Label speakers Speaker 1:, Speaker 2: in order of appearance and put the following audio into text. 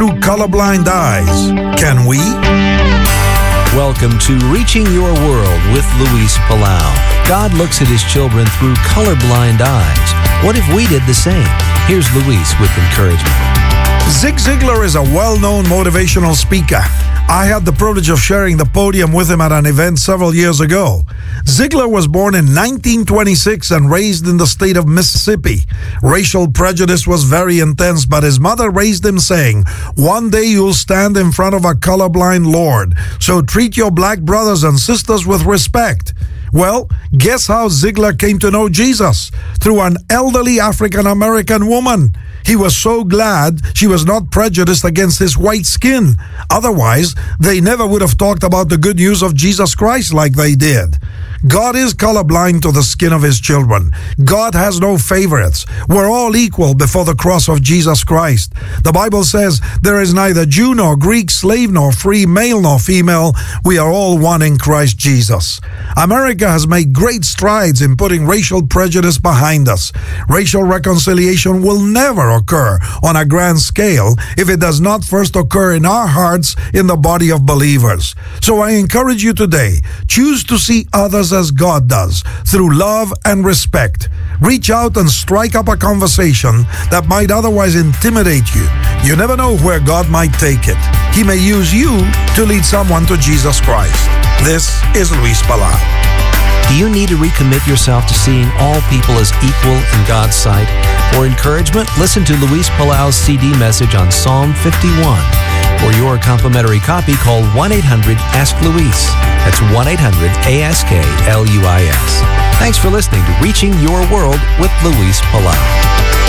Speaker 1: through colorblind eyes. Can we?
Speaker 2: Welcome to Reaching Your World with Luis Palau. God looks at his children through colorblind eyes. What if we did the same? Here's Luis with encouragement.
Speaker 1: Zig Ziglar is a well-known motivational speaker. I had the privilege of sharing the podium with him at an event several years ago. Ziglar was born in 1926 and raised in the state of Mississippi. Racial prejudice was very intense, but his mother raised him saying, "One day you'll stand in front of a colorblind Lord, so treat your black brothers and sisters with respect." Well, guess how Ziglar came to know Jesus? Through an elderly African-American woman. He was so glad she was not prejudiced against his white skin. Otherwise, they never would have talked about the good news of Jesus Christ like they did. God is colorblind to the skin of his children. God has no favorites. We're all equal before the cross of Jesus Christ. The Bible says there is neither Jew nor Greek, slave nor free, male nor female. We are all one in Christ Jesus. America has made great strides in putting racial prejudice behind us. Racial reconciliation will never occur on a grand scale if it does not first occur in our hearts in the body of believers. So I encourage you today, choose to see others as God does, through love and respect. Reach out and strike up a conversation that might otherwise intimidate you. You never know where God might take it. He may use you to lead someone to Jesus Christ. This is Luis Palau.
Speaker 2: Do you need to recommit yourself to seeing all people as equal in God's sight? For encouragement, listen to Luis Palau's CD message on Psalm 51. For your complimentary copy, call 1-800-ASK-LUIS. That's 1-800-ASK-LUIS. Thanks for listening to Reaching Your World with Luis Palau.